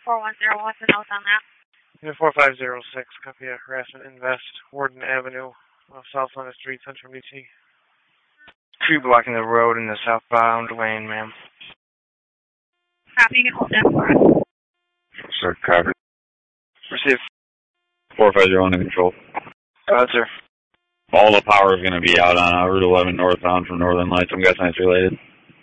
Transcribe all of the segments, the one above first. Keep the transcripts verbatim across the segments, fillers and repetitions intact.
four one zero, what's the notes on that? Unit four five zero six, copy a harassment invest, Warden Avenue, off South London Street, Central D C. Tree blocking the road in the southbound lane, ma'am. Copy, you can hold that for us. Sir, copy. Receive. four five zero under control. Go ahead, sir. All the power is going to be out on uh, Route eleven northbound from Northern Lights. I'm guessing it's related.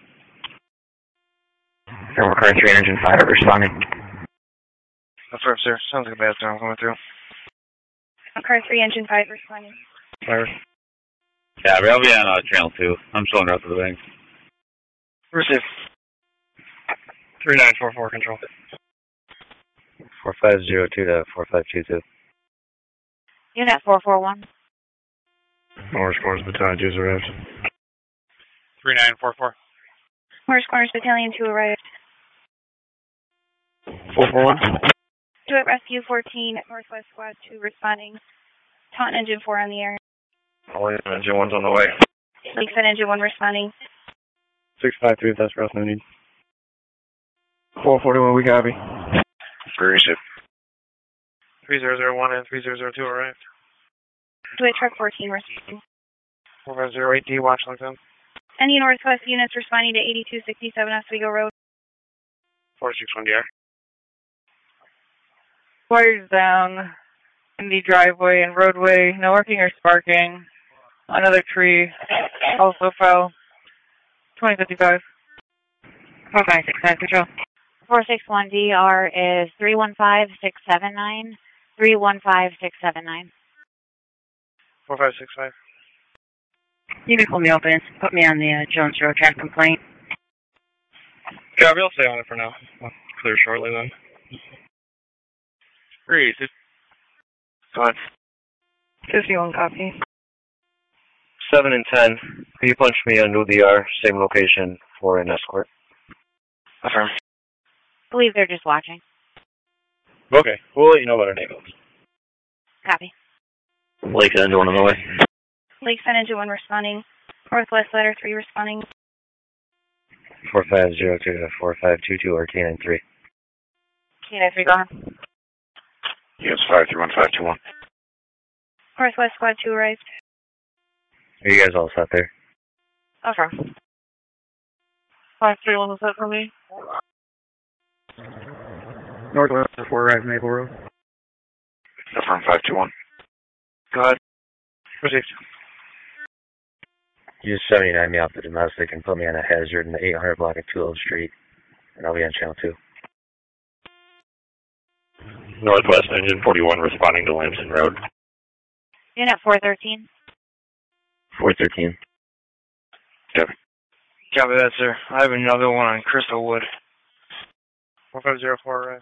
Thermal current three, engine five, responding. Affirm, sir. Sounds like a bad storm coming through. Car three, engine five, responding. Fire. Yeah, I'll be on uh, channel two. I'm still north of the bank. Receive. three nine four four, control. four five zero two to four five two two. Unit four four one. Morris Corners Battalion two's arrived. three nine four four. Morris Corners Battalion two arrived. four four one. Two at Rescue fourteen, Northwest Squad two responding. Taunton Engine four on the air. All engine one's on the way. Lakeside Engine one responding. six five three, if that's rough, no need. four forty-one, we copy. Receive. three zero zero one and three zero zero two arrived. Two at Truck fourteen responding. four five zero eight D, watch like them. Any Northwest units responding to eighty-two sixty-seven Oswego Road. four six one D R. Wires down in the driveway and roadway, no working or sparking. Another tree also fell. twenty fifty-five. four five six five, control. four six one D R is three one five six seven nine. three one five six seven nine. four five six five. You can pull me open. Put me on the uh, Jones Road track complaint. Copy, I'll stay on it for now. I'll clear shortly then. Receive. Go ahead. fifty-one copy. seven and ten. Can you punch me on New D R, same location for an escort? Affirm. Believe they're just watching. Okay, we'll let you know what our name is. Copy. Lakeside Engine one on the way. Lakeside Engine one responding. Northwest Letter three responding. four five zero two to four five two two or K nine three. K nine three, go on. Yes, five three one five two one. Northwest Squad two arrived. Are you guys all set there? Affirm. five three one, was that for me? Northwest four arrived, Maple Road. Affirm five two one. Go ahead. Received. You just seventy-nine me off the domestic and put me on a hazard in the eight hundred block of two Old Street, and I'll be on channel two. Northwest Engine forty-one responding to Lamson Road. Unit four thirteen. four thirteen. Copy. Copy that, sir. I have another one on Crystalwood. four five zero four arrived.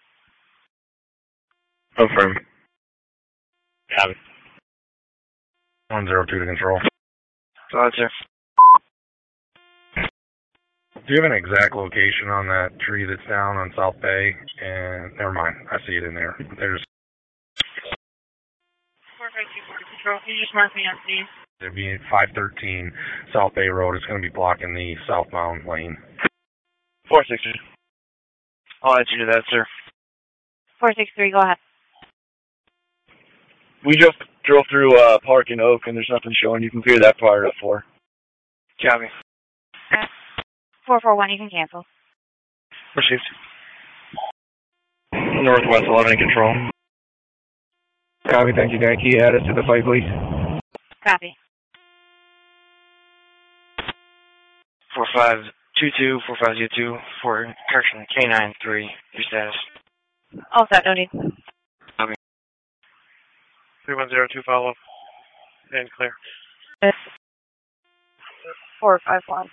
Confirm. Copy. one zero two to control. Go ahead, sir. Do you have an exact location on that tree that's down on South Bay? And never mind, I see it in there. There's. four five two four, control. Can you just mark me on scene? It'd be five thirteen South Bay Road. It's going to be blocking the southbound lane. four six three. I'll let you do that, sir. four six three, go ahead. We just drove through uh, Park and Oak, and there's nothing showing. You can clear that part up for. Copy. four four one, you can cancel. Received. Northwest eleven in control. Copy, thank you, Yankee. Add us to the fight, please. Copy. four five two two, four five zero two, for correction, K nine three, your status. All set, no need. Copy. three one zero two, follow up. And clear. four five one.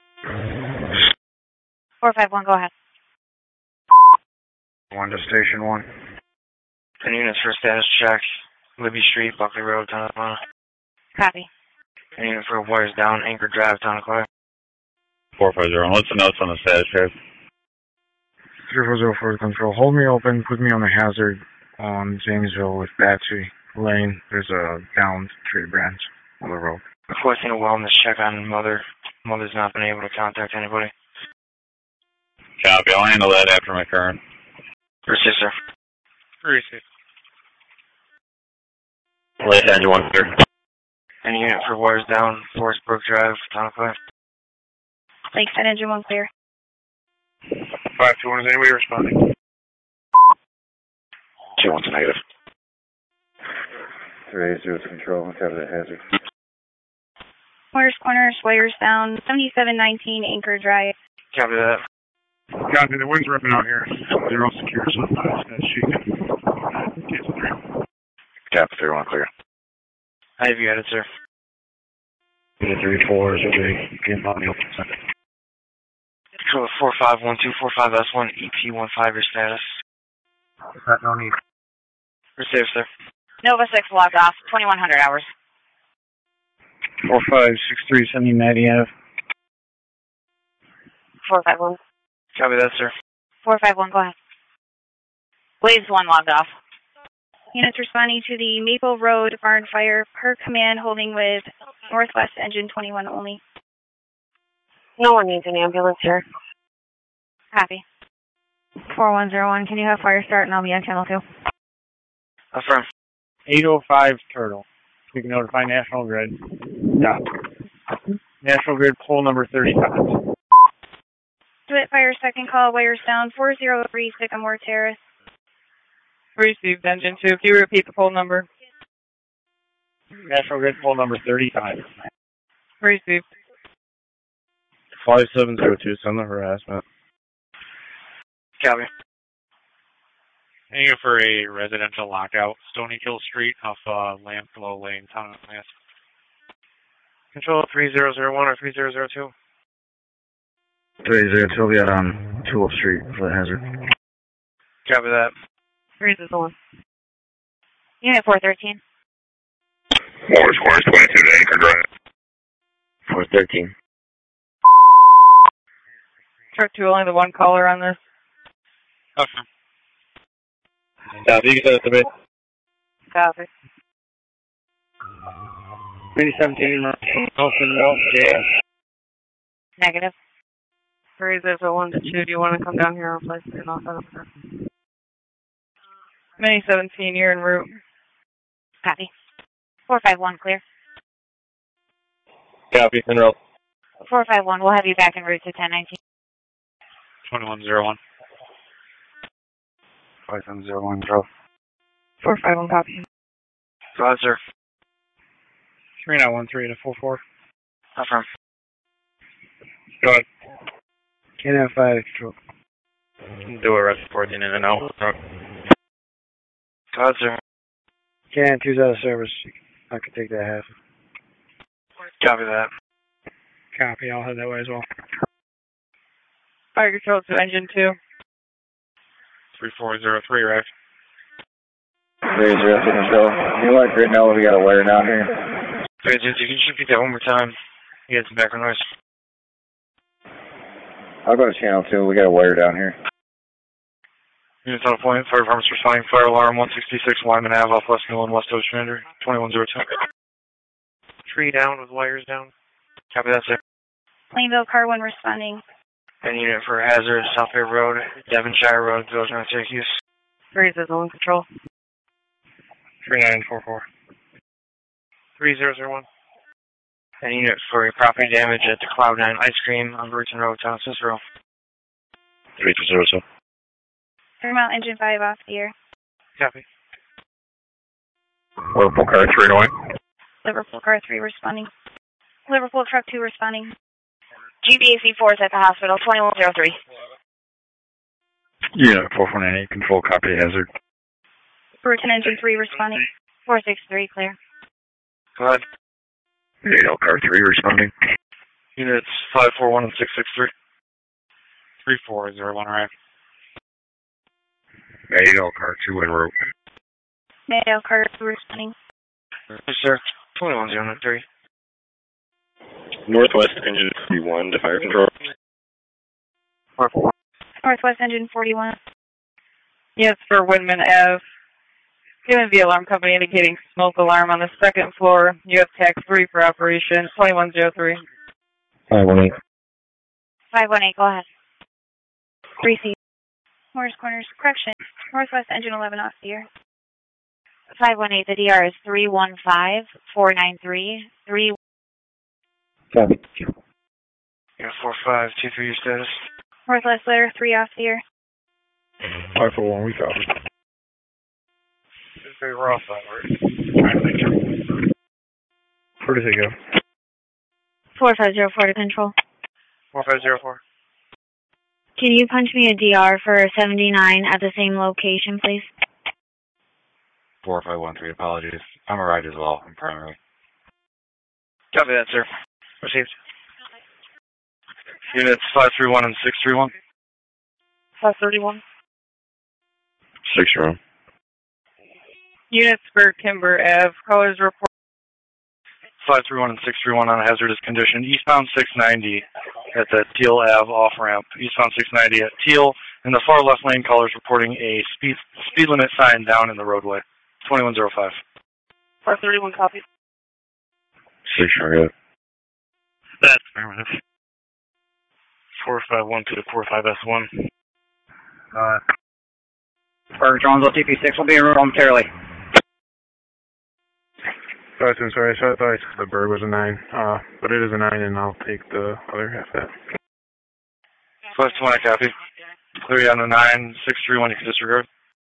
four five one, go ahead. One to station one. ten units for status check. Libby Street, Buckley Road, Tonopah. Copy. ten unit for wires down, Anchor Drive, Tonopah. four five zero. What's the notes on the status, Sheriff? three four zero four to control. Hold me open. Put me on the hazard on Jamesville with Battery Lane. There's a downed tree branch on the road. Requesting a wellness check on mother. Mother's not been able to contact anybody. Copy. I'll handle that after my current. Receive, sir. Receive. Lake engine one clear. Any unit for wires down, Forest Brook Drive, Tonopah. Lakeside engine one clear. five two one, is anybody responding? two one's a negative. three eight zero to control, cover the hazard. Corners, corners, wires down, seventy-seven nineteen Anchor Drive. Copy that. Copy, the wind's ripping out here. They're all secure, so uh, she can cancel three. Cap three one clear. How have you got it, sir? three four is okay. Get on the open center. Control four five one two four five S one, E P one five, your status. That no need. Receive, sir. Nova six logged off, twenty-one hundred hours. four five six three, sending ninety F. four five one. Copy that, sir. four five one, go ahead. Blaze one logged off. Units responding to the Maple Road barn fire per command holding with Northwest engine twenty-one only. No one needs an ambulance here. Copy. four one zero one, can you have fire start and I'll be on channel two? Affirm. eight oh five Turtle. You can notify National Grid. Yeah. National Grid pole number thirty-five. Split fire second call, wires down, four oh three Sycamore Terrace. Received engine two. Can you repeat the poll number? National Grid pole number thirty-five. Received. five seven zero two, send the harassment. Copy. Thank you for a residential lockout, Stony Hill Street off uh, Landflow Lane, Town of Mass. Control three zero zero one or three zero zero two. three zero two, we got on Tulip Street for the hazard. Copy that. three zero one. Unit four thirteen. Morris, Morris, twenty-two to Anchor Drive. four thirteen. Truck two, only the one caller on this. Okay. Yeah, you can send it to me. Copy. twenty seventeen, yeah. Negative. three zero one to two, do you want to come down here and replace the off officer? Mini seventeen, you're en route. Copy. four five one, clear. Copy, en route. four five one, we'll have you back en route to ten nineteen. twenty-one zero one. five seven zero one, control. four five one, copy. Go ahead, sir. three nine one three to four four. Affirm. Go ahead. Can't have five, control. Do a rest reporting in and out. Go ahead, sir. Can't, two's out of service. I can take that half. Copy that. Copy, I'll head that way as well. Fire control to engine two. three four zero three, right? three zero two, control. You want grid know we got a wire down here? Three, you can just repeat that one more time. You get some background noise. I'll go to channel two, we got a wire down here. Units on a point, fire department's responding, fire alarm one sixty-six, Wyman Ave, off West Mill and West Oceanander, twenty-one zero two. Tree down with wires down. Copy that, sir. Plainville car one responding. Any unit for hazard, South Bay Road, Devonshire Road, Village North Syracuse. three zero one, control. three nine four four. three zero zero one. Any unit for property damage at the Cloud nine Ice Cream on Burton Road, Town Cicero. three zero zero. Thermal engine five off the air. Copy. Liverpool car three one. Liverpool car three responding. Liverpool truck two responding. G B A C four is at the hospital, twenty-one zero three. Unit four four nine eight, control, copy, hazard. Burton engine three responding. four six three, clear. Go ahead. eight L car three responding. Units five four one and six six three. three four zero one, right? eight L car two en route. Mayo car two responding. Yes, sir. twenty-one zero three. Northwest engine forty-one to fire control. Northwest engine forty-one. Yes, for Windman Ave. Given the alarm company indicating smoke alarm on the second floor. You have tax three for operation, twenty-one zero three. five one eight. five one eight, go ahead. Receive. Morris Corners, correction. Northwest engine eleven off the air. five one eight, the D R is three one five four nine three. three Copy. Yeah, four five two three, your status. Northwest letter three off the air. five four one, we copy. Very rough that word. Where does it go? four five zero four to control. four five zero four. Can you punch me a D R for seventy-nine at the same location, please? four five one three, apologies. I'm a ride as well. I'm primary. Copy that, sir. Received. Units five three one and six three one. five thirty-one. Six room. Units for Kimber Ave. Callers report. five three one and six three one on hazardous condition. Eastbound six ninety at the Teal Ave off-ramp. Eastbound six ninety at Teal. In the far left lane, callers reporting a speed speed limit sign down in the roadway. twenty-one oh five. five thirty-one copy. Six room. That's affirmative. four five one two to four five S one. Uh, for Jonesville T P six will be in room momentarily. Sorry, I'm sorry, I thought the bird was a nine, uh, but it is a nine, and I'll take the other half of that. five twenty, copy. Clear you on the nine, six three one, you can disregard.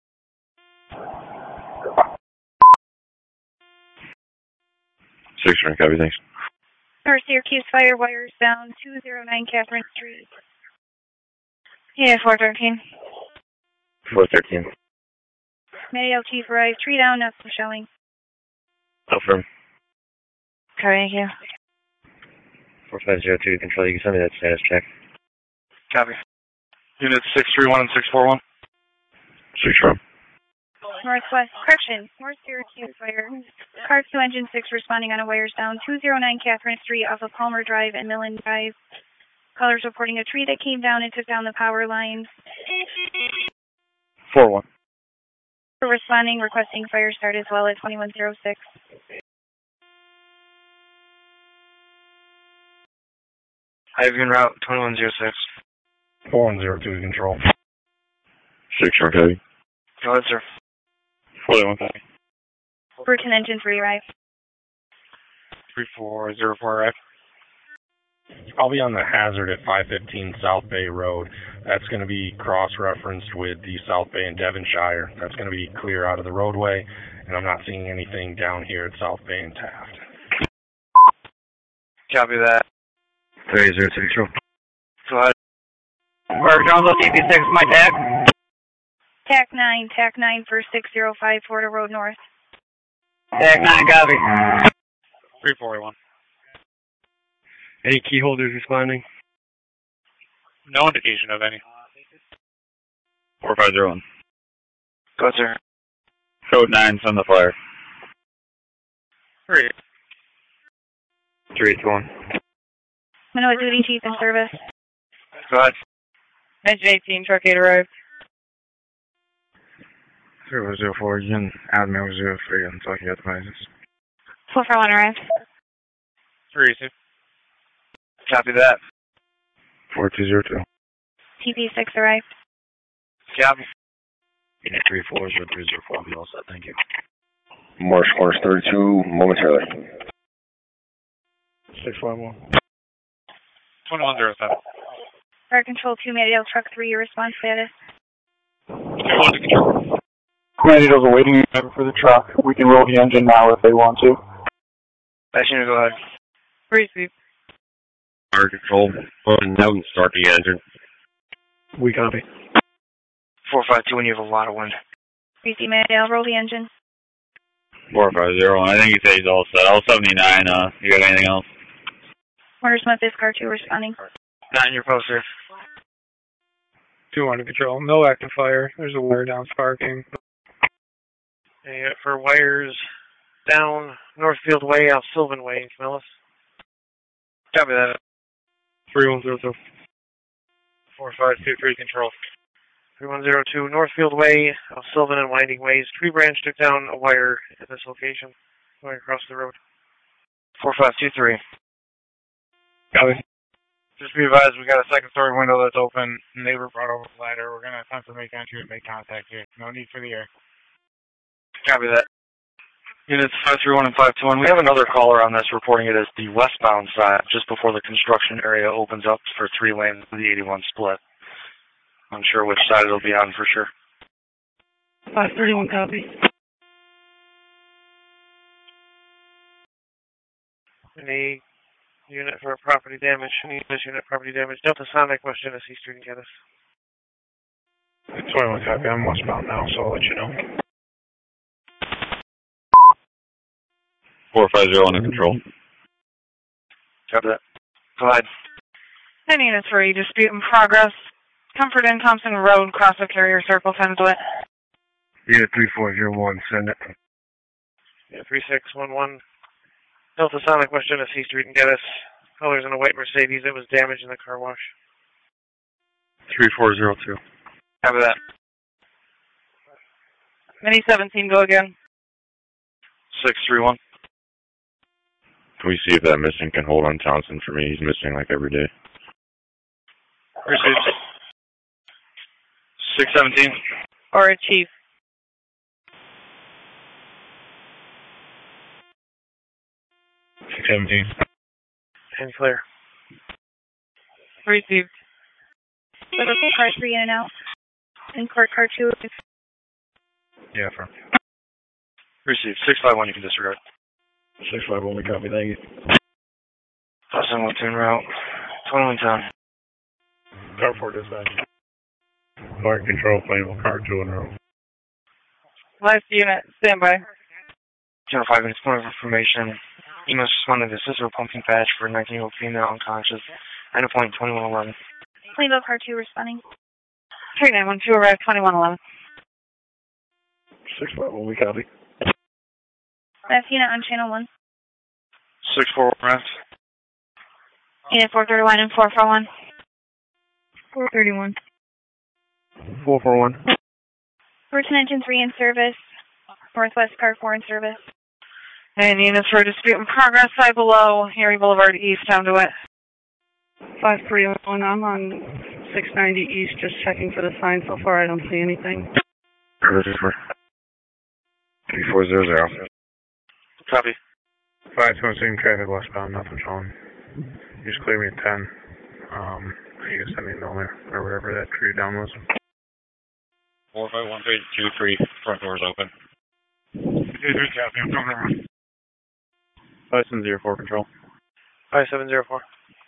Six room, copy, thanks. North Syracuse fire wires down two oh nine Catherine Street. Yeah, four thirteen. four thirteen. Mayo Chief arrived. Tree down, nothing showing. Confirm. Copy, thank you. four five zero two, control, you can send me that status check. Copy. Units six three one and six four one. Six room. Northwest, correction, North Syracuse fire. Car two engine six responding on a wires down two oh nine Catherine Street off of Palmer Drive and Millen Drive. Callers reporting a tree that came down and took down the power lines. four one. For responding, requesting fire start as well at twenty-one oh six. Highview route twenty-one oh six. four one zero two to control. Six room, copy. Go ahead, sir. forty-one, copy. Burton engine three arrived. three four zero four arrived. I'll be on the hazard at five fifteen South Bay Road. That's going to be cross-referenced with the South Bay and Devonshire. That's going to be clear out of the roadway, and I'm not seeing anything down here at South Bay and Taft. Copy that. three zero two, control. Go ahead. For Jonesville T P six, my tag. T A C nine, T A C nine for six oh five Florida Road North. T A C nine, copy. three four one. Any key holders responding? No indication of any. four five zero one. Go ahead, sir. Code nine, send the flyer. Three. three two one. Minoa duty chief in service. Go ahead. Engine eighteen, truck eight arrived. zero zero four, you can add me over zero three until I get the prices. four four one arrived. Three two. Copy that. four two zero two. T P six arrived. Copy. Unit three four zero three zero four, be all set, thank you. Morris Corners thirty-two, momentarily. six five one. twenty-one oh seven. Fire control two, Maydale truck three, your response status. Control to control. Tornadoes are waiting for the truck. We can roll the engine now if they want to. Action, go ahead. Receive. Fire control. And now we can start the engine. We copy. four five two, when you have a lot of wind. Receive, Maydale, roll the engine. four five zero one, I think he said he's all set. L seventy-nine, uh, you got anything else? Mortar Smith is car two responding. Not in your post, sir. two under control. No active fire. There's a wire down sparking. And for wires down Northfield Way, out Sylvan Way, Millis. Copy that. three one zero two. four five two three, control. three one zero two, Northfield Way, out Sylvan and Winding Ways. Tree branch took down a wire at this location, going across the road. four five two three. Copy. Just be advised, we got a second story window that's open. Neighbor brought over the ladder. We're going to attempt to make entry and make contact here. No need for the air. Copy that. Units five three one and five two one, we have another caller on this reporting it as the westbound side, just before the construction area opens up for three lanes of the eighty-one split. Unsure which side it'll be on for sure. five thirty-one, copy. Any unit for property damage, any unit property damage. Delta Sonic, West Genesee Street and Geddes. twenty-one, copy. I'm westbound now, so I'll let you know. four five zero under control. Copy that. Go ahead. Any units for a dispute in progress. Comfort Inn, Thompson Road, cross of Carrier Circle, Tenslet. Unit three four zero one, send it. Yeah, three six one one. Delta Sonic, West Genesee Street and Geddes. Colors in a white Mercedes that was damaged in the car wash. three four zero two. Copy that. Mini seventeen, go again. six three one. Can we see if that missing can hold on Townsend for me? He's missing like every day. Received. six seventeen. Or a chief. six seventeen. And clear. Received. Liverpool car three in and out. And court car two. Yeah, firm. Received. six five one, you can disregard. six five one, we copy, thank you. Thousand one ten route. twenty-one ten. Car four dispatch. Fire control, flammable car two in a row. Last unit, standby. General five minutes more information. You must respond to the sister pumping patch for nineteen-year-old female unconscious. nine point twenty-one eleven. Plainville car two responding. three nine one two arrived twenty-one eleven. six five one, we copy. Last unit on channel one. six four one. Unit four thirty-one and four four one. four thirty-one. four four one. Person engine three in service. Northwest car four in service. And units for dispute in progress, side below, Erie Boulevard East, down to it. five three one, I'm on six ninety East, just checking for the sign. So far, I don't see anything. three four zero zero. Copy. five two one, same traffic westbound, nothing showing. You just clear me at ten. Um, you can send me a note or wherever that tree down was. four five one three two three, front doors open. two three, copy, I'm coming around. five seven zero four, control. five seven zero four.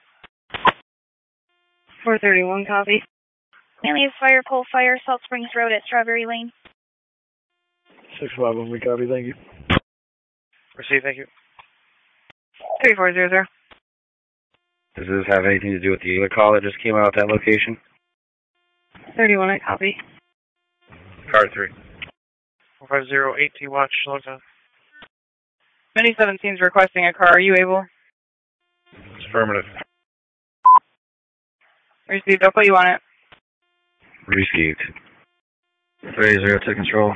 four thirty-one, copy. Alias fire, pole fire, Salt Springs Road at Strawberry Lane. six five one, we copy, thank you. Receive, thank you. three four zero zero. Does this have anything to do with the other call that just came out at that location? thirty-one, I copy. Car three. four five zero eight T watch, slow down. Mini seventeen's requesting a car. Are you able? It's affirmative. Received. I'll put you on it. Received. three zero to control.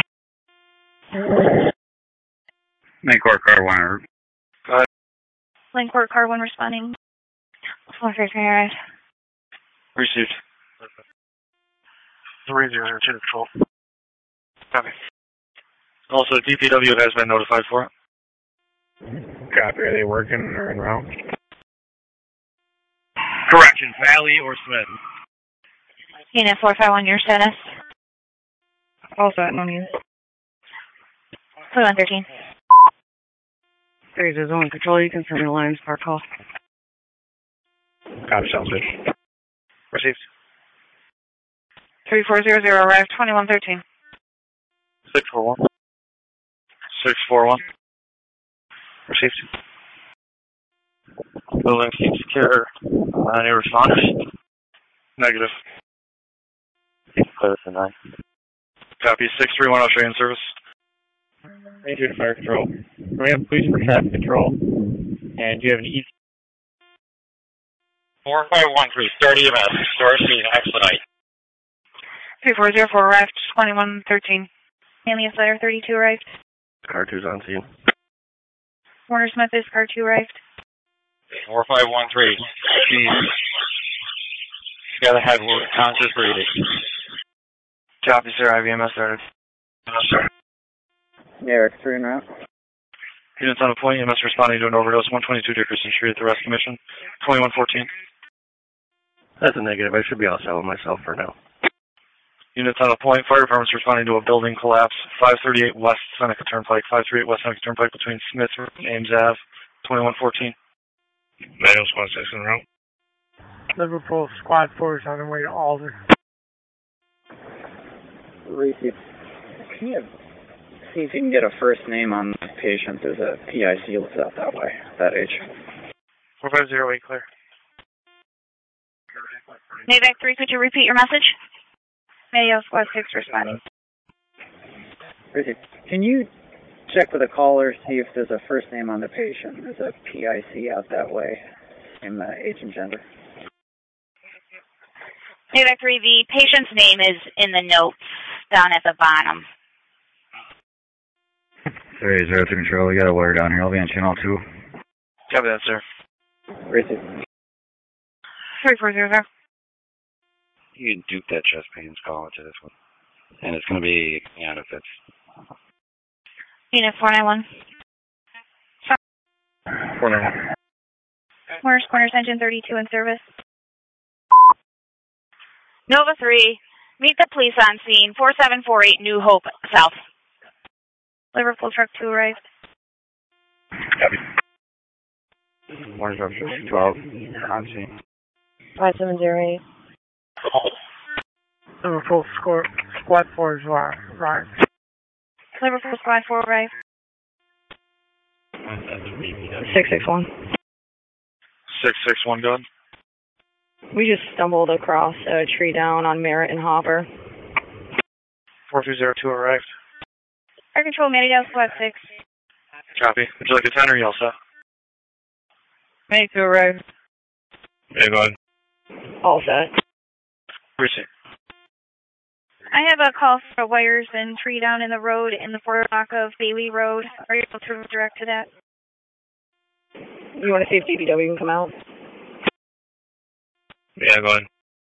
Make court car one. Go ahead. Lane court car one responding. four three three arrived. Received. three zero to control. Copy. Also, D P W has been notified for it. Copy, are they working or en route? Correction, Valley or Smith? Unit four five one, your status. All set, no news. Two one thirteen. There's a zone control. You can send me a Lions Park call. Copy, sounds good. Received. three four zero zero arrived twenty-one thirteen. six four one. six four one. Received. Building keeps secure. Uh, any responders? Negative. Close to nine. Copy. six three one, I'll show you in service. Ranger to fire control. We have police for traffic control. And do you have an E? four five one three, thirty M S, source mean expedite. three four zero four arrived twenty-one thirteen. Alias letter thirty-two arrived. Car two's on scene. Warner Smith is car two arrived. four five one three, Yeah, they had conscious breathing. Copy, sir. I V M S started. Yeah, Eric three and route. Units on a point, E M S responding to an overdose, one twenty-two Dickerson Street at the Rest Commission, twenty-one fourteen. That's a negative. I should be all set with myself for now. Units on a point, fire department's responding to a building collapse, five thirty-eight West Seneca Turnpike, five thirty-eight West Seneca Turnpike between Smith and Ames Avenue, twenty-one fourteen. Manual squad six en route. Liverpool Squad four is on their way to Alder. Receive. Can you see if you can get a first name on the patient? There's a P I C lives out that way, that age. four five zero eight clear. Maybach three, could you repeat your message? Mayo Squad six responding. Receive. Can you check with the caller, see if there's a first name on the patient? There's a P I C out that way, in the age and gender. Maybach three, the patient's name is in the notes down at the bottom. Three zero two control, we got a wire down here. I'll be on channel two. Copy that, sir. Receive. three four zero zero. You can dupe that chest pains call into this one. And it's going to be, yeah, if it's... Unit four nine one. four nine one. Morris Corners Engine thirty-two in service. Nova three, meet the police on scene, four seven four eight New Hope South. Liverpool Truck two arrived. Morris Road twelve, on scene. five seven zero eight. Liverpool score, Squad four is right. Liverpool Squad four arrived. six six one. six six one, go ahead. We just stumbled across a tree down on Merritt and Hopper. four two zero two arrived. Air Control, Manadale Squad six. Copy. Would you like a ten or you all set? May two arrived. Yeah, go ahead. All set. Receive. I have a call for wires and tree down in the road in the four block of Bailey Road. Are you able to direct to that? You want to see if D P W can come out? Yeah, go ahead.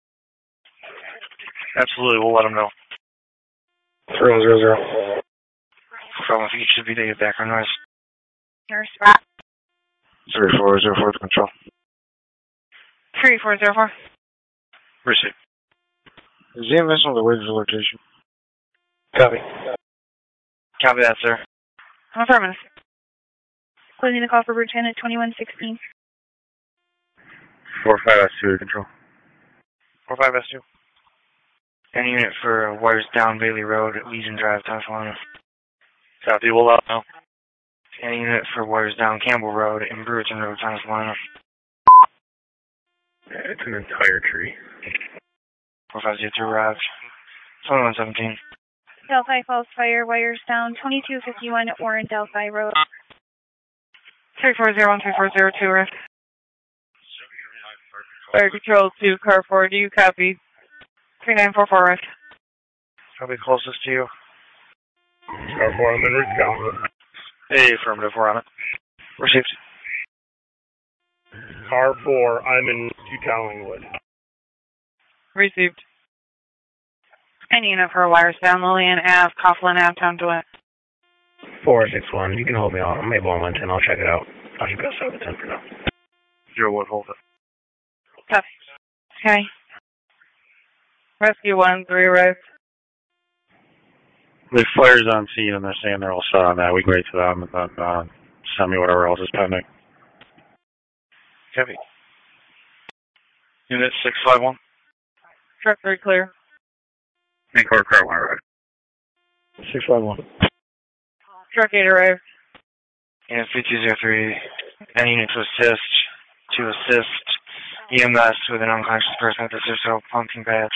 Absolutely, we'll let them know. three one zero zero. From if you should be negative background noise. Nurse. three four zero four to control. three four zero four. Receive. Is the M S on the way to the location? Copy. Copy that, sir. I'm affirmative. Closing the call for Lieutenant twenty-one sixteen. four five S two to control. four five S two. Any unit for wires down Bailey Road at Legion Drive, Tonsilana. Copy, we'll let know. Any unit for wires down Campbell Road and Brewerton Road, Tonsilana. Yeah, it's an entire tree. four five zero two arrived. twenty-one seventeen. Delphi Falls Fire, wires down twenty-two fifty-one Warren Delphi Road. three four zero one, three four zero two arrived. Fire Control two, Car four, do you copy? three nine four four arrived. Probably closest to you. Car four, I'm in recount. Hey, affirmative, we're on it. Received. Car four, I'm in Collingwood. Received. Any unit for wires down Lillian Ave, Coughlin Ave, Town Duet. four six one, you can hold me on. I'm able on one ten, I'll check it out. I'll just go set with ten for now. Zero one, hold it. Copy. Okay. Rescue one, three arrived. The fire's on scene and they're saying they're all set on that. We can wait for them and then uh, send me whatever else is pending. Copy. Unit six five one. Truck three clear. And car car one arrived. six five one. Truck eight arrived. Unit three two zero three. Any unit to assist. To assist E M S with an unconscious person at the Cisco pumpkin patch.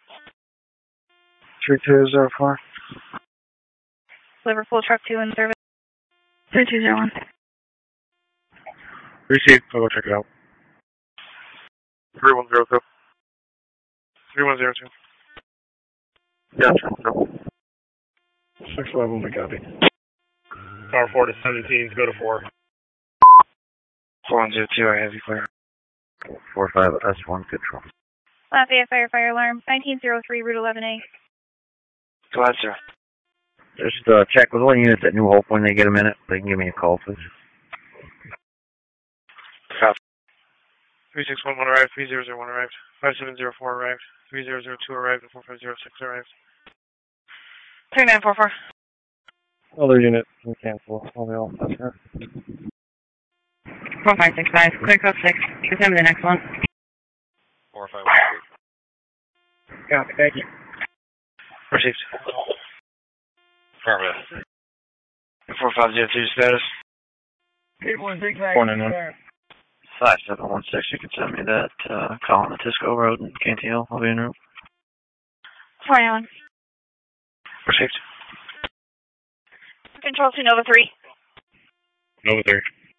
three two zero four. Liverpool Truck two in service. three two zero one. Received. I'll go check it out. three one zero two. three one zero two. Gotcha. No. six eleven, we copy. Car four to seventeens, go to four. four one zero two, I have you clear. four five S one control. Lafayette Fire Fire Alarm, nineteen oh three, Route eleven A. Go ahead, sir. Just uh, check with all units at New Hope when they get a minute. They can give me a call, please. Copy. three six one one arrived, three zero zero one arrived, five seven zero four arrived, three zero zero two arrived, and four five zero six arrived. three nine four four. Other unit, we cancel. I'll be all set here. four five six five, clear code six. Send me the next one. four five one three. Copy, thank you. Received. Affirmative. four five zero two status. eight one six nine. Four nine one. five seven one six, you can send me that uh, call on the Tisco Road in Canty Hill. I'll be en route. four nine one. Received. Control two, Nova three. Nova three.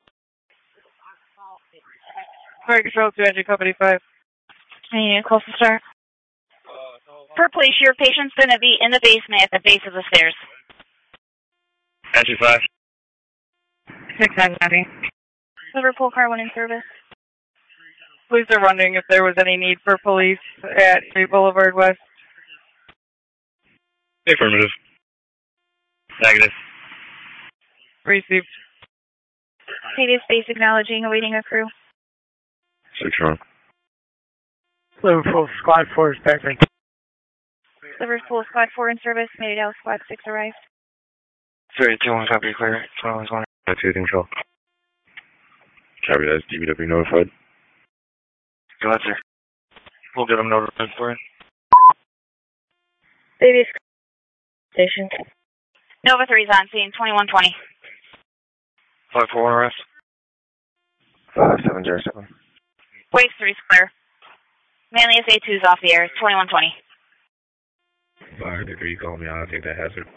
Fire Control two, Engine Company five. Any unit close to start? Per place, your patient's going to be in the basement at the base of the stairs. Engine five. six five, copy. Liverpool car one in service. Police are running if there was any need for police at Erie Boulevard West. Affirmative. Negative. Received. Native space acknowledging, awaiting a crew. Six wrong. Liverpool Squad four is back. Liverpool Squad four in service. Maydale Squad six arrived. three two one, copy, clear. twelve one. two control. Copy, that's D B W notified. Go ahead, sir. We'll get them notified for it. Baby's station. Nova three's on scene, twenty-one twenty. five four one arrest. five seven zero seven. Wave three's clear. Manlius A two's off the air, twenty-one twenty. five degree, you call me on, I'll take that hazard.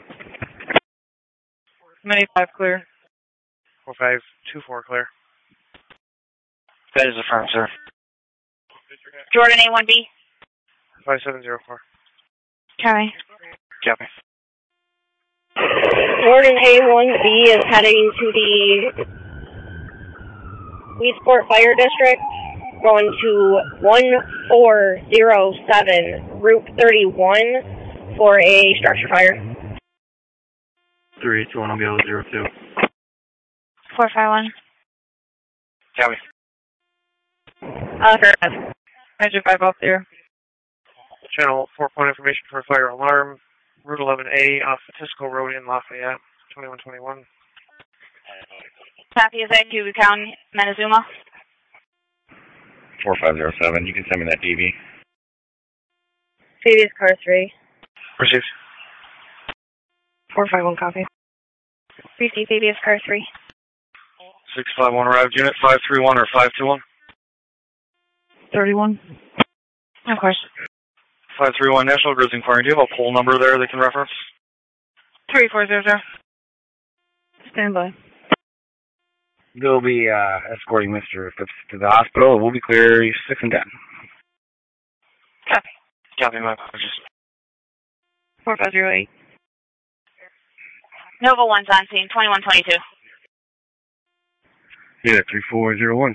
Mini five clear. four five two four clear. That is affirmed, sir. Jordan A one B. five seven zero four. Copy. Copy. Jordan A one B is heading to the Weedsport Fire District, going to one four zero seven, Route thirty-one, for a structure fire. three two one, I'll be able to zero two. four five one. Copy. Uh, correct. Engine five off the air. Channel four point information for fire alarm. Route eleven A off Tisco Road in Lafayette, twenty-one twenty-one. Copy, is that you, County Montezuma? four five zero seven, you can send me that D V. Previous car three. Received. four five one, copy. Receive Fabius car three. six five one arrived. Unit five three one or five two one? thirty-one. Of course. five three one, National Grising Fire. Do you have a poll number there they can reference? three four zero zero. Stand by. They'll be uh, escorting Mister Phipps to the hospital. We'll be clear six and ten. Copy. Copy, my apologies. four five zero eight. Nova one's on scene, twenty-one twenty-two. Yeah, three four zero one.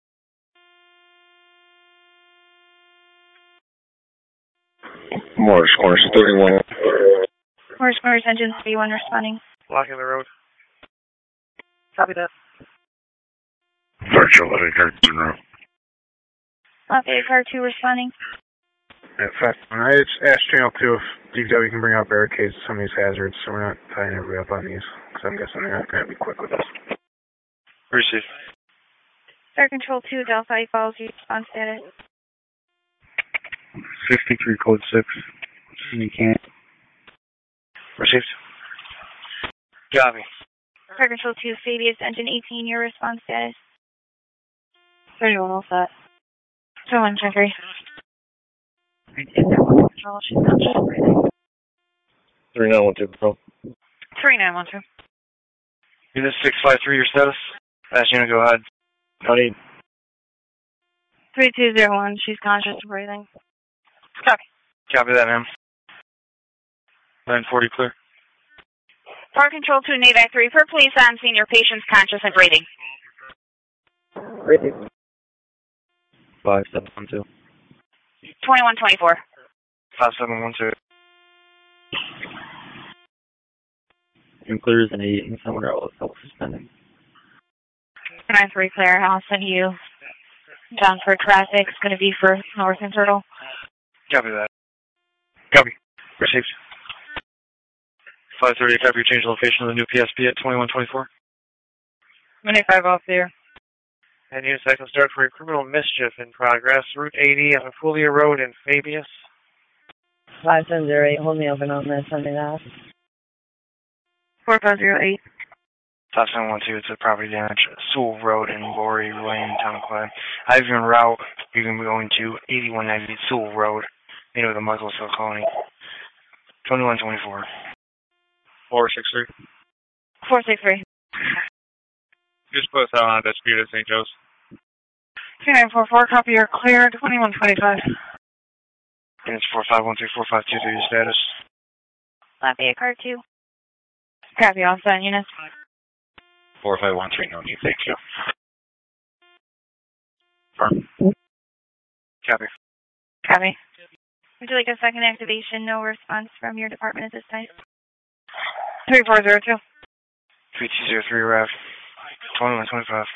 Morris, Morris, thirty-one. Morris, Morris, engine three one responding. Blocking the road. Copy that. Virtual living car two. Lafayette car two responding. In fact, I just asked Channel two if D P W can bring out barricades to some of these hazards so we're not tying everybody up on these. Because I'm guessing they're not going to be quick with us. Receive. Star Control two, Delta eight follows you. Response status. sixty-three code six. You can't. Received. Copy. Star Control two, Fabius engine eighteen, your response status. thirty-one, all set. two one two three. Control, she's not just breathing. three nine one two, control. three nine one two. Unit six five three, your status? Fast unit, go ahead. No need. three two zero one, she's conscious and breathing. Copy. Copy that, ma'am. nine forty clear. Star Control two, Navac three, per police on scene, your patient's conscious and breathing. Breathing. five seven one two. twenty-one twenty-four. five seven one two. And clears an eight and someone else self-suspending. nine three clear. I'll send you down for traffic. It's going to be for North and Turtle. Copy that. Copy. Received. five thirty, copy your change of location of the new P S P at twenty-one twenty-four. Minute five off there. And use second start for a criminal mischief in progress. Route eighty on Apulia Road in Fabius. five seven zero eight, hold me open on this, send me that. four five zero eight. five seven one two, it's a property damage. Sewell Road in Lori Lane, Town of Clay. I've been route, you can be going to eighty-one ninety Sewell Road, you know, the Musclesville Colony. twenty-one twenty-four. four six three. four six three. Just post out on a dispute at Saint Joe's. two nine four four, copy your clear, twenty-one twenty-five. And it's four five one three four five two three, status. Lafayette car two. Copy, all set, units. four five one three, no need, thank you. Firm. Copy. Copy. Would you like a second activation? No response from your department at this time. three four zero two. three two zero three, R A F. twenty-one twenty-five.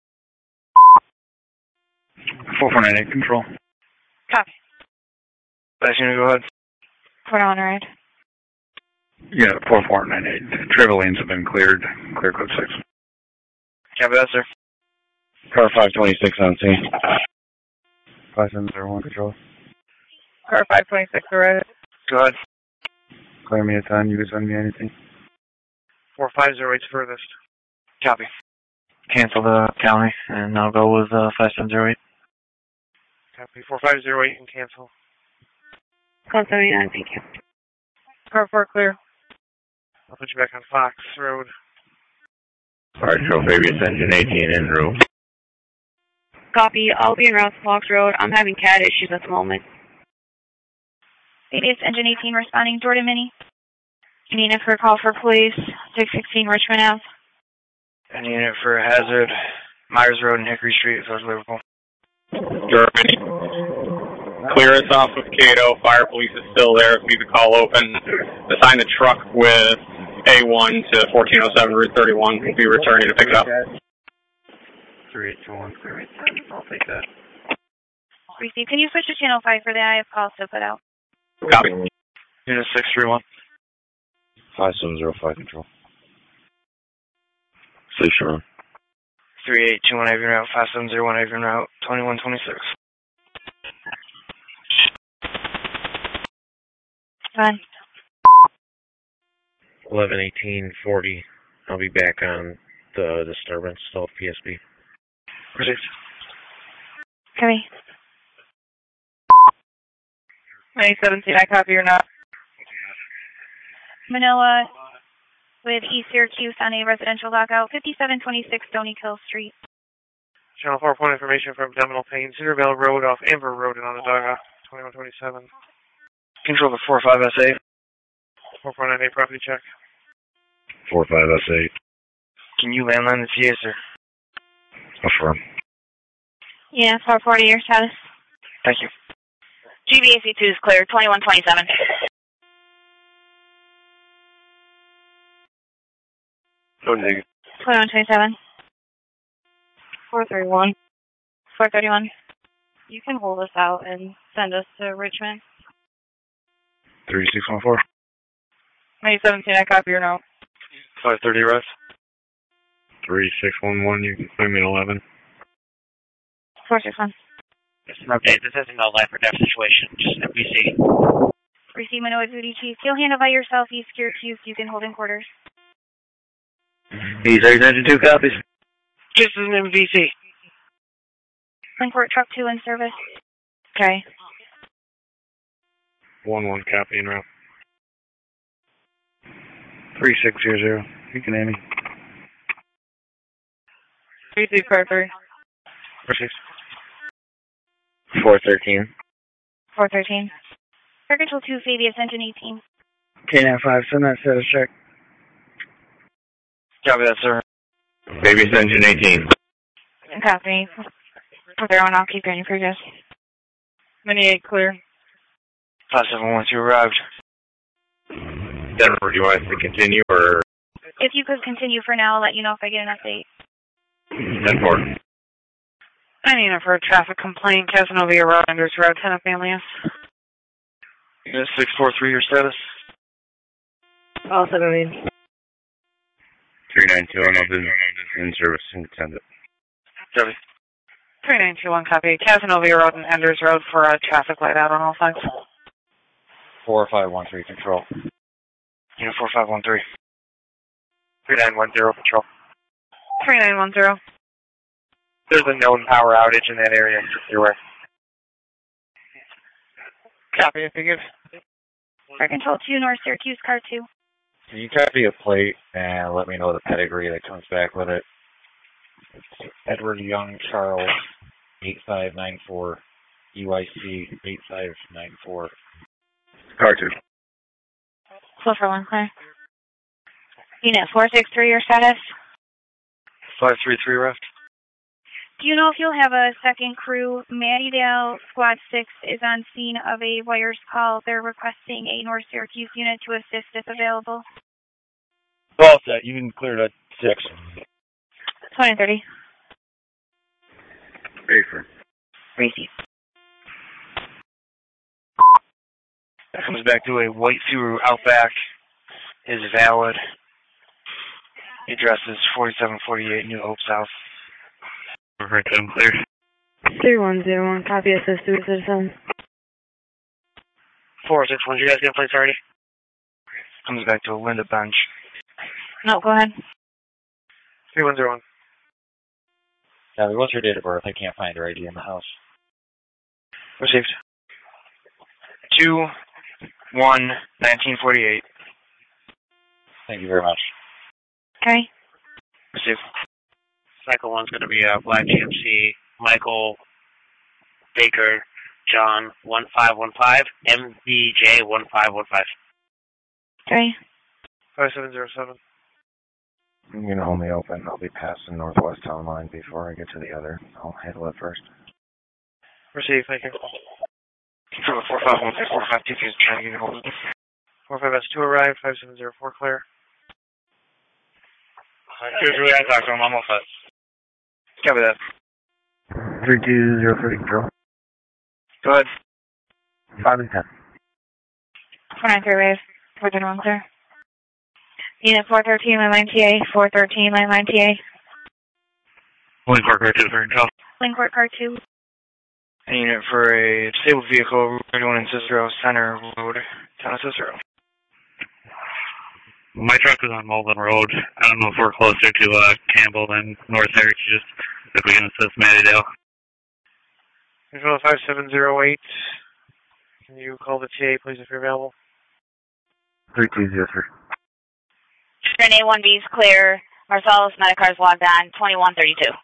four four nine eight, control. Copy. Last unit, go ahead. Put on right. Yeah, four four nine eight. Travel lanes have been cleared. Clear code six. Copy that, sir. Car five twenty-six on scene. five seven zero one, control. Car five twenty-six, alright. Go ahead. Clear me a time, you can send me anything. four five zero eight's furthest. Copy. Cancel the county, and I'll go with uh, five seven zero eight. Copy. four five zero eight and cancel. Call seventy-nine, thank you. Car four clear. I'll put you back on Fox Road. Alright, show Fabius engine eighteen en route. Copy, I'll be in route to Fox Road. I'm having C A D issues at the moment. Fabius Engine eighteen responding. Jordan Mini. Unit for call for police, six sixteen Richmond Ave. And unit for hazard, Myers Road and Hickory Street, towards Liverpool. Germany. Clear us off of Cato. Fire police is still there. Leave the call open. Assign the truck with A one to fourteen oh seven Route thirty-one. We'll be returning to pick it up. three eight two one, three eight seven, I'll take that. Receive. Can you switch to channel five for the I have calls to put out? Copy. Unit six three one. five seven zero five, control. Safe Sharon. three eight two one Avian Route, five seven zero one Avian Route, twenty-one twenty-six. Fine. eleven eighteen forty. I'll be back on the disturbance, still P S B. Received. Copy. nine seventeen, I copy or not. Manoa with East Syracuse on a residential lockout, fifty-seven twenty-six Stony Kill Street. Channel four point information from abdominal pain. Cedarville Road off Amber Road and on the dugout. twenty-one twenty-seven. Control the four five S eight. four four nine eight property check. four five S eight. Can you landline the T A, sir? Affirm. Yeah, four forty, your status. Thank you. G B A C two is clear, twenty-one twenty-seven. No negative. twenty-one twenty-seven. four thirty-one. four thirty-one. You can hold us out and send us to Richmond. three six one four. nine seventeen, I copy or no. five thirty, rest. three six one one, you can claim me eleven. four six one. Okay, this isn't a life or death situation, just an M V C. Receive Manoa Duty Chief. You'll handle by yourself, East Syracuse. You can hold in quarters. East Engine two copies. Just as an M V C. Linkport Truck two in service. Okay. one one, copy and route. three six zero zero, you can aim me. Receive car three. Received. four thirteen. four thirteen. Car Control two, Fabius Engine eighteen. K nine five, send that status check. Copy that, sir. Fabius engine eighteen. Copy. For their own, I'll keep your progress. Mini eight clear. five seven one two arrived. Denver, do you want us to continue or? If you could continue for now, I'll let you know if I get an update. ten four. I need it for a traffic complaint. Casanova Road, Anders Road, ten up alias. Unit six four three, your status? All seven. three nine two one, in service, and send it. Copy. three nine two one, copy. Casanova Road and Anders Road for a traffic light out on all sides. four five one three, control. Unit four five one three. three nine one zero, control. three nine one zero. There's a known power outage in that area. You're right. Copy, I figured. Air Control two, North Syracuse, car two. Can you copy a plate and let me know the pedigree that comes back with it? Edward Young Charles, eight five nine four, U I C eight five nine four. Car two. Slow for one clear. Unit four six three, your status? five three three left. Do you know if you'll have a second crew? Mattydale Squad six is on scene of a wires call. They're requesting a North Syracuse unit to assist if available. All set. You can clear it at six. twenty thirty. Bafer. Receive. That comes back to a white Subaru Outback. Is valid. The address is forty-seven forty-eight New Hope South. Right, I'm clear. three one zero one, copy, assist to citizen. four six one, you guys get a place already? Comes back to a Linda Bench. No, go ahead. three one zero one. Copy, what's your date of birth? I can't find her I D in the house. Received. two one nineteen forty-eight. Thank you very much. Okay. Received. Cycle one's going to be uh, Black G M C, Michael Baker, John one five one five, M B J one five one five. Okay. five seven zero seven. I'm going to hold me open. I'll be passing Northwest Town Line before I get to the other. I'll handle it first. Receive, thank you. Control four five one six four five two is trying to get hold of it. four five S two arrived, five seven zero four clear. Here's really I talk to him, I'm all set. Copy that. three two zero three, control. Go ahead. five and ten. four nine three wave. four ten one clear. Unit four thirteen, line T A. four thirteen, line T A. Link Court Car two, for control. Link Court car two. A unit for a disabled vehicle, thirty-one in Cicero Center Road, town of Cicero. My truck is on Malden Road. I don't know if we're closer to uh, Campbell than North Syracuse. If we can assist Mattydale. Control five seven zero eight. Can you call the T A, please, if you're available? three two zero three. Turn A one B is clear. Marcellus Medicar's logged on. twenty-one thirty-two.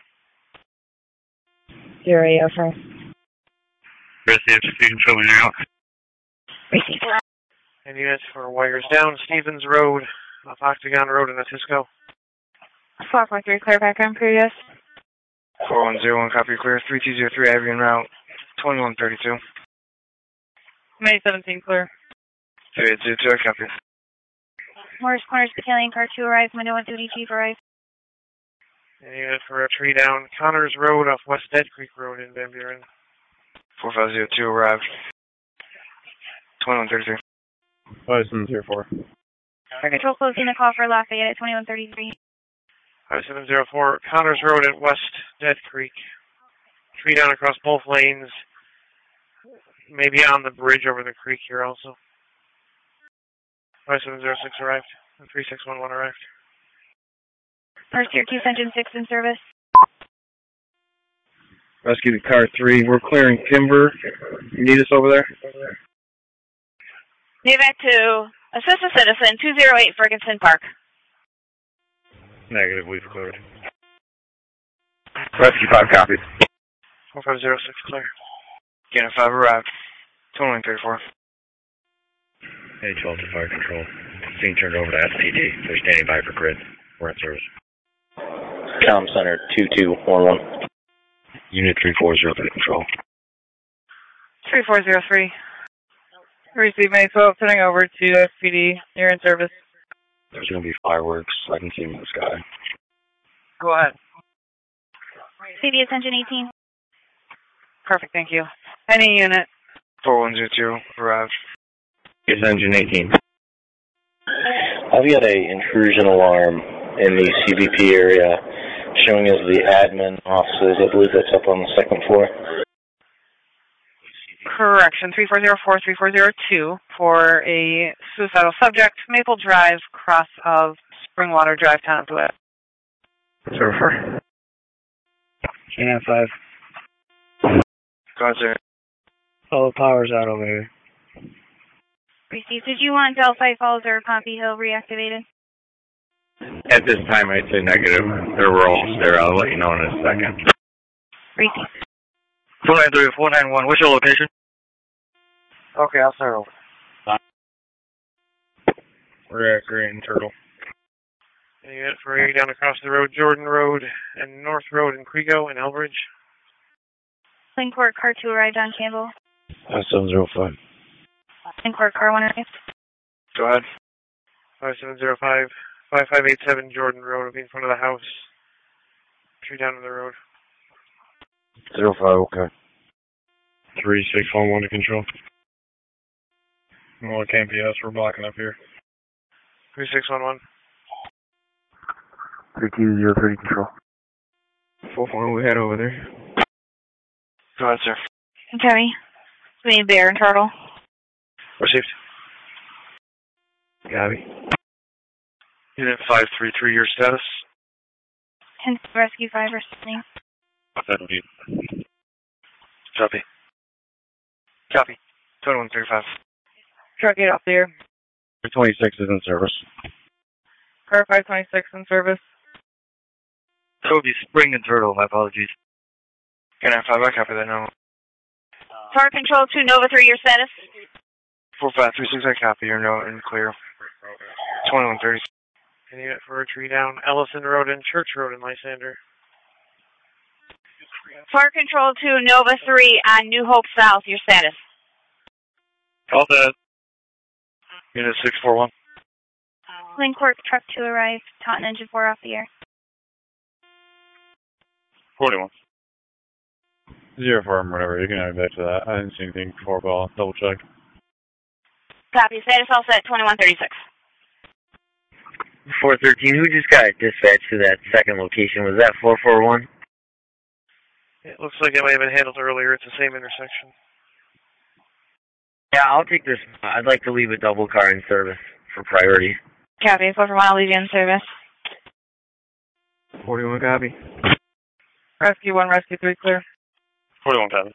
Zero eight oh five. Received. You can show me your out. Received. And units for wires down, Stevens Road, off Octagon Road in Atisco. four four three, clear background previous. four one zero one, copy clear. three two zero three, Avian Route, twenty-one thirty-two. May seventeen, clear. three eight zero two, I copy. Morris Corners Battalion car two arrived, window one duty chief arrived. And unit for a tree down, Connors Road off West Dead Creek Road in Van Buren. four five zero two arrived. twenty-one thirty-three. five seven zero four. Air Control closing the call for Lafayette at twenty-one thirty-three. five seven zero four, Connors Road at West Dead Creek. Tree down across both lanes. Maybe on the bridge over the creek here also. five seven zero six arrived. And three six one one arrived. First Syracuse Engine six in service. Rescue to car three. We're clearing timber. You need us over there? Evac to assist a citizen, two zero eight Ferguson Park. Negative, we've cleared. Rescue five copies. four five zero six clear. Unit five arrived. twenty-one thirty-four. Hey, twelve to fire control. Scene turned over to S P D. They're standing by for grid. We're in service. Com Center two two one one. Unit three four zero three control. three four zero three. Receive May twelve, sending over to S P D. You're in service. There's going to be fireworks. I can see them in the sky. Go ahead. C D attention eighteen. Perfect, thank you. Any unit? four one zero two, arrived. It's engine eighteen. I've got a intrusion alarm in the C B P area showing as the admin offices. I believe that's up on the second floor. Correction, three four zero four, three four zero two for a suicidal subject, Maple Drive, cross of Springwater Drive, Town of DeWitt. zero four. K nine five. Go ahead, sir. All the power's out over here. Received. Did you want Delphi Falls or Pompey Hill reactivated? At this time, I'd say negative. They're almost there. I'll let you know in a second. Received. four nine three, four nine one. What's your location? Okay, I'll start over. We're at Green Turtle. Any unit for you down across the road, Jordan Road and North Road in Crego and Elbridge. Linkport Car two arrived on Campbell. seven zero five. Linkport Car one arrived. Go ahead. five seven zero five, five five eight seven Jordan Road, will be in front of the house. Tree down to the road. Zero five, okay. three six one one to control. Well, K M P S, we're blocking up here. three six one one. three two zero three control. four four, we head over there. Go ahead, sir. Terry. Between Bear and Turtle. Received. Gabby. Unit five three three, your status? ten Rescue five responding. Copy. Copy. twenty-one thirty-five. Truck eight up there. twenty-six is in service. Car five twenty-six in service. That would be Spring and Turtle, my apologies. Can I five, I copy that now. Car Control two Nova three, your status? four five three six, I copy your note and clear. twenty-one thirty. Any unit for a tree down Ellison Road and Church Road in Lysander. Car Control two Nova three on New Hope South, your status? All that. Unit six four one. Linkport Truck two arrived. Taunton Engine four off the air. forty-one. Zero four, whatever. You can add that to that. I didn't see anything before, but I'll double check. Copy. Status all set, twenty-one thirty-six. four thirteen, who just got dispatched to that second location? Was that four four one? It looks like it may have been handled earlier. It's the same intersection. Yeah, I'll take this. I'd like to leave a double car in service for priority. Copy. four four one, I'll leave you in service. forty-one, copy. Rescue one, Rescue three, clear. forty-one, copy.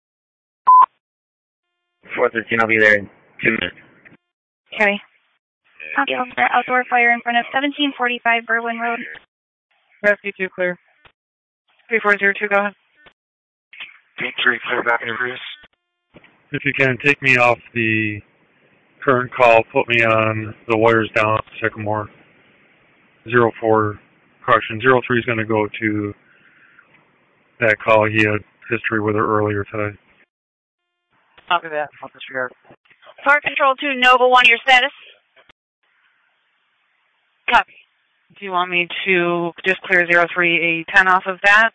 four thirteen, I'll be there in two minutes. Copy. Outdoor, outdoor fire in front of seventeen forty-five Berwyn Road. Rescue two, clear. three four zero two, go ahead. Gate three, clear back in reverse. If you can, take me off the current call, put me on the wires down at Sycamore. Zero four, correction, zero three is going to go to that call. He had history with her earlier today. Copy that. I'll disregard. Car Control two Nova one, your status? Copy. Do you want me to just clear zero three A ten off of that?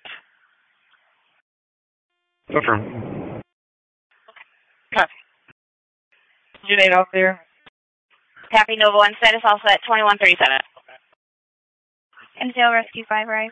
Affirm. Copy. Unit out there. Copy. Nova one, status all set, twenty-one thirty-seven. Intel Rescue five arrived.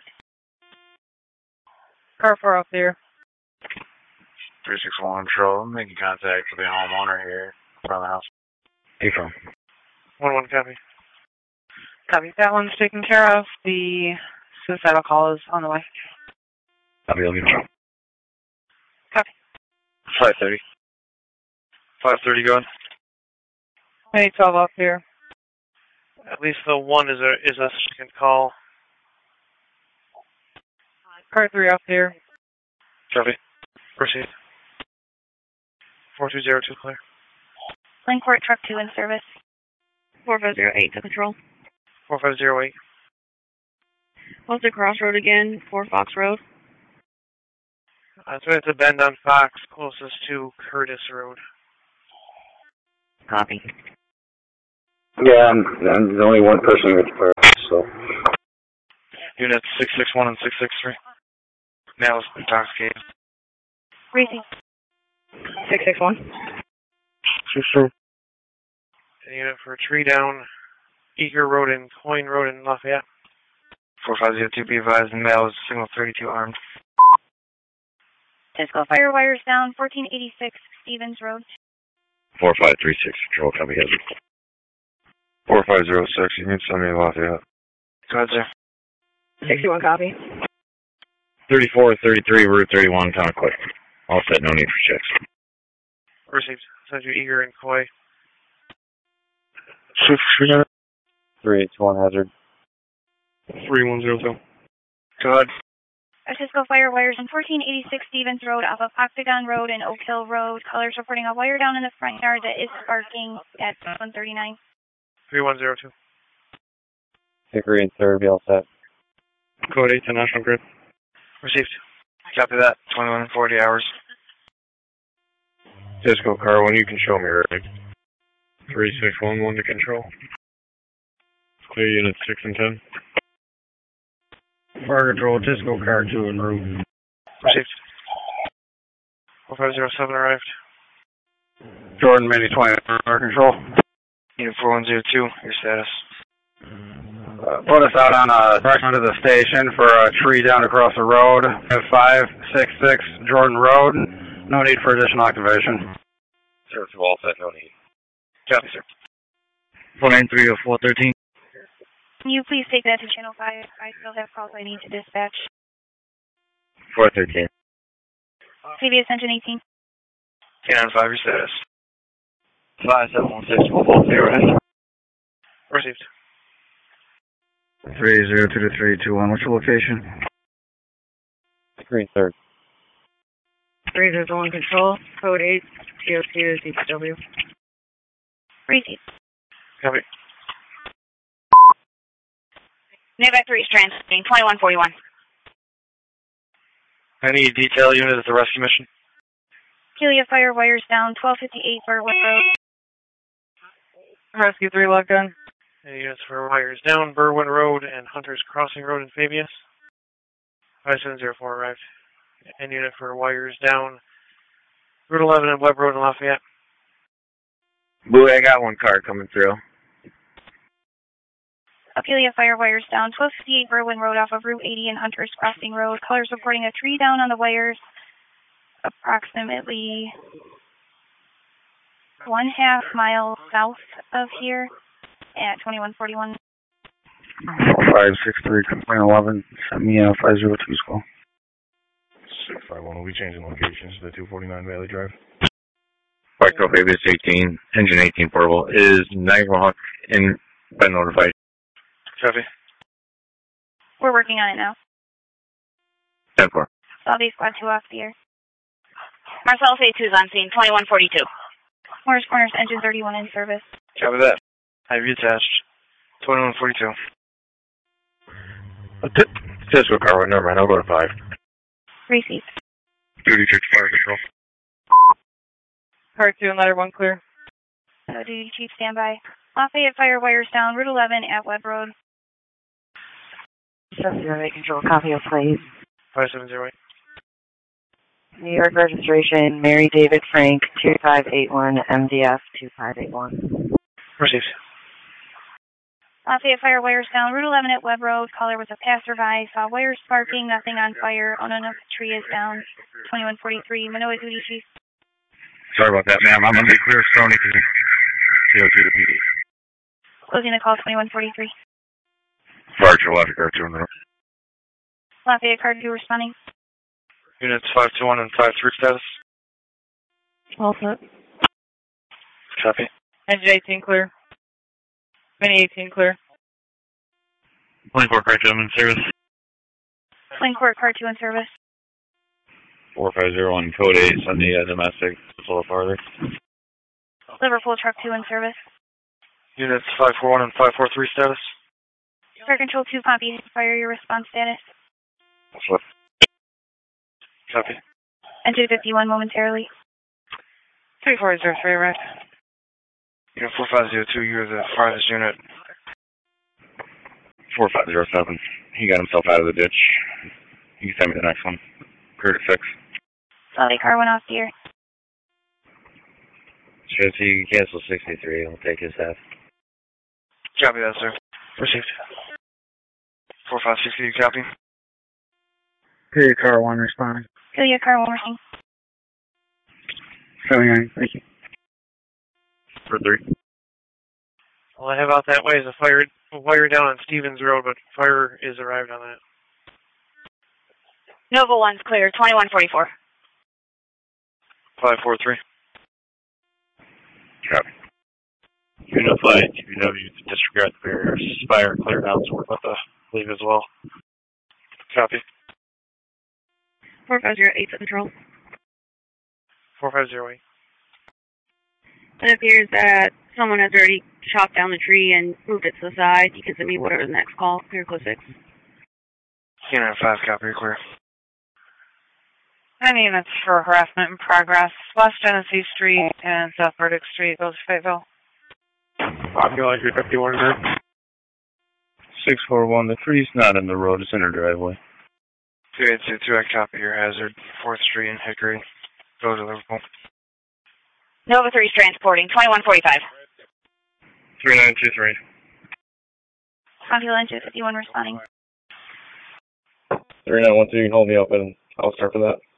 Car four up there. three six one, Control. I'm making contact with the homeowner here in front of the house. Hey, from. one one, copy. Copy. That one's taken care of. The suicidal call is on the way. Copy, I'll get you. Copy. five thirty. five thirty, go ahead. twenty twelve up here. At least the one is a is a second call. Car three up here. Copy. Proceed. four two zero two, clear. Linkport Truck two in service. four five zero eight to control. four five zero eight. What's the crossroad again? four Fox Road. Uh, so it's a bend on Fox, closest to Curtis Road. Copy. Yeah, I'm, I'm the only one person with fire, so. Units six six one and six six three. Now it's intoxicated. Racing. six six one. Sure, sure. A unit for a tree down, Eager Road and Coyne Road in Lafayette. four five zero two, be advised, male is signal thirty-two armed. Cisco Fire wires down, fourteen eighty-six Stevens Road. four five three six, control, copy ahead. four five zero six, you need somebody in Lafayette. Go ahead, sir. sixty-one copy. thirty-four thirty-three, Route thirty-one, Conocoy. All set, no need for checks. Received. Send you Eager and Coy. three eight two one hazard. three one zero two. Go ahead. Cisco Fire wires on fourteen eighty-six Stevens Road off of Octagon Road and Oak Hill Road. Callers reporting a wire down in the front yard that is sparking at one thirty-nine. three one zero two. Hickory and third, be all set. Code eight to National Grid. Received. Copy that. twenty-one and forty hours. Cisco car one, you can show me right. three six one one to control. Clear units six and ten. Fire control, Cisco car two en route. Received. four five zero seven arrived. Jordan, Mini twenty, fire control. Unit four one zero two, your status. Uh, put us out on a direction to the station for a tree down across the road. five six six Jordan Road. No need for additional activation. Search of all set, no need. Copy, sir. four nine three oh four thirteen. Can you please take that to Channel five? I still have calls I need to dispatch. four thirteen. C B S Engine eighteen. Cannon five, your status. five seven one six four four zero. Received. three zero two three two one. What's your location? Green third. three zero one control, code eight, T O two, D P W. Received. Copy. Navec three is transmitting, twenty-one forty-one. Any detail unit at the rescue mission? Kelia Fire wires down, twelve fifty-eight Berwick Road. Rescue three locked on. Any units for wires down, Berwyn Road and Hunter's Crossing Road in Fabius. five seven zero four arrived. Any unit for wires down, Route eleven and Webb Road in Lafayette. Boy, I got one car coming through. Kelia Fire wires down, twelve fifty-eight Berwyn Road off of Route eighty and Hunter's Crossing Road. Callers reporting a tree down on the wires approximately one half mile south of here at twenty-one forty-one. five six three, complaint eleven, send me a five zero two school. six five one, we'll be changing locations to the two forty-nine Valley Drive. Echo Fabius eighteen, engine eighteen portable. Is Niagara Hawk in been notified? Copy. We're working on it now. ten four. Salve Squad two off the air. Marcellus A two is on scene, twenty-one forty-two. Morris Corners, engine thirty-one in service. Copy that. Have you attached? twenty-one forty-two. Cisco car one, never mind, I'll go to five. Received. Duty chief fire control. Car two and letter one clear. So duty chief standby. Lafayette Fire wires down, Route eleven at Webb Road. seven zero eight control, copy of please. five seven zero eight. New York registration, Mary David Frank, two five eight one, M D F two five eight one. Received. Lafayette Fire wires down, Route eleven at Webb Road. Caller was a passerby, saw wires sparking, nothing on fire. Oh no, no, the tree is down. twenty-one forty-three, Minoa duty chief. Sorry about that, ma'am. I'm going to be clear Stony to T O two to P D. Closing the call, twenty-one forty-three. Fire control, Lafayette car two in the room. Lafayette car two responding. Units five two one and five three status. All set. Copy. Engine eighteen clear. Mini eighteen clear. Plane four car two, I'm in service. Plain Court car two in service. four five zero one, code eight, send the uh, domestic a little farther. Liverpool truck two in service. Units five four one and five four three status. Fire control two, copy. Fire your response status. Copy. Engine fifty-one momentarily. three four zero three, right. Unit four five zero two, you're the farthest unit. four five zero seven. He got himself out of the ditch. You can send me the next one. Clear to six. Solid car went off the air. Sure, so you can cancel sixty-three. We'll take his half. Copy that, sir. Received. four five six, you copy? Period car one responding. Celia car one working. seventy-nine, thank you. For three. All I have out that way is a fire, a wire down on Stevens Road, but fire is arrived on that. Nova one's clear, twenty-one forty-four. five four three. Copy. Unit flight, T B W, disregard the barrier. Spire cleared out, so we're about to leave as well. Copy. four five zero eight control. four five zero eight. It appears that someone has already chopped down the tree and moved it to the side. You can send me whatever the next call. Clear close six. Unit five, copy, clear. Any units for harassment in progress. West Genesee Street and South Burdick Street, those Fayetteville. Populate your fifty-one group. six four one, the tree's not in the road, it's in her driveway. two eight two two, I copy your hazard. fourth Street in Hickory. Go to Liverpool. Nova three's transporting, twenty-one forty-five. three nine two three. Popula engine fifty-one responding. three nine one two, you can hold me up and I'll start for that.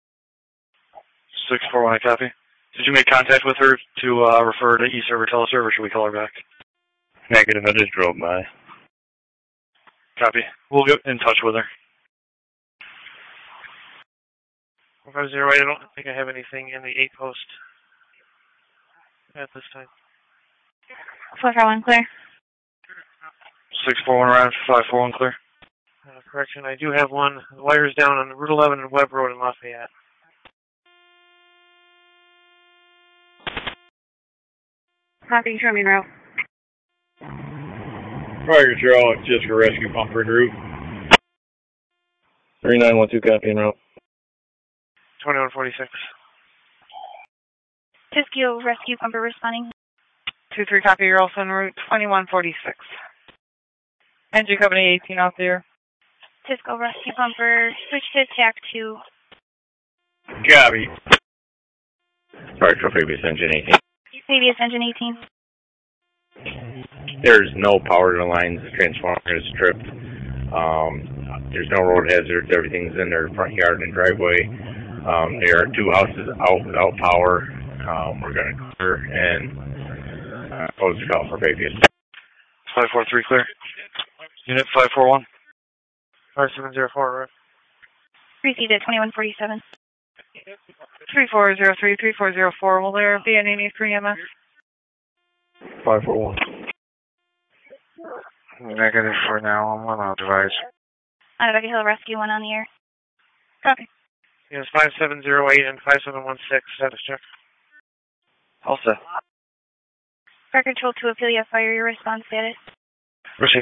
six four one, I copy. Did you make contact with her to uh, refer to E-server, teleserver, or should we call her back? Negative, I just drove by. Copy. We'll get in touch with her. four five zero eight, I don't think I have anything in the eight post at this time. four four one clear. six four one round, five four one clear. Uh, correction, I do have one. The wire's down on Route eleven and Webb Road in Lafayette. Copy, show me route. Prior control, just for rescue pumper group. three nine one two, copy and route. twenty-one forty-six. Tisco rescue pumper responding. two three copy, you're also en route, twenty-one forty-six. Engine company eighteen out there. Tisco rescue pumper, switch to tack two. Copy. Sorry, for previous engine eighteen. Previous engine eighteen. There's no power to the lines. The transformer is stripped. Um, there's no road hazards. Everything's in their front yard and driveway. Um, there are two houses out without power. Um, we're going to clear and uh, close the call for previous. five four three clear. Unit five four one. five seven zero four, right? Received at twenty-one forty-seven. three four zero three, three four zero four, will there be any need for E M S? five four one. Negative for now, I'm on our device. Onondaga Hill Rescue one on the air. Copy. Yes, five seven zero eight and five seven one six, status check. All set. Fire Control to Apilia, fire your response status. Received.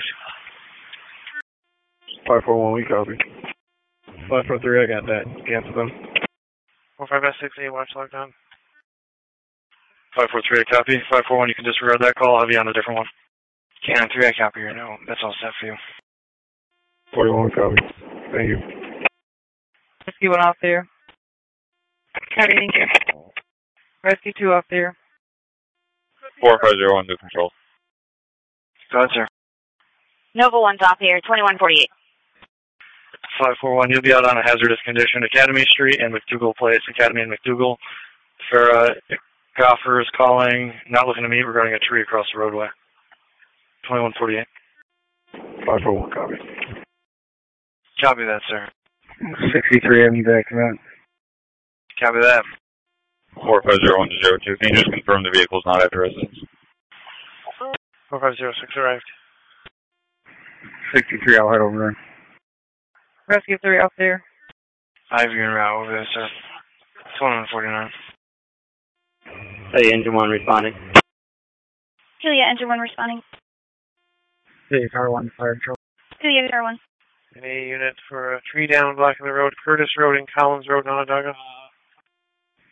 five four one, we copy. five four three, I got that. Cancel them. four five S six eight, watch lockdown. five four three, I copy. five four one, you can disregard that call. I'll have you on a different one. Cannon three, I copy your note. That's all set for you. forty-one, copy. Thank you. Rescue one out there. Copy, thank you. Rescue two out there. four five zero one to control. Go ahead, sir. Nova one's off here, twenty-one forty-eight. five four one, you'll be out on a hazardous condition. Academy Street and McDougal Place. Academy and McDougal. Farah Goffer is calling, not looking to meet regarding a tree across the roadway. twenty-one forty-eight. five four one, copy. Copy that, sir. sixty-three, I'm back to that. Copy that. four five zero one to zero two. Can you just confirm the vehicle's not at the residence? four five zero six arrived. sixty-three, I'll head over there. Rescue three out there. I have you en route over there, sir. twenty-one forty-nine. Hey, engine one responding. Julia, engine one responding. Hey, car one, fire control. Julia, car one. Any unit for a tree down blocking the road, Curtis Road and Collins Road, Onondaga.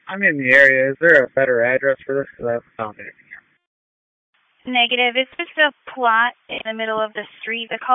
I'm in the area. Is there a better address for this? Because I haven't found it. Negative. It's just a plot in the middle of the street. The call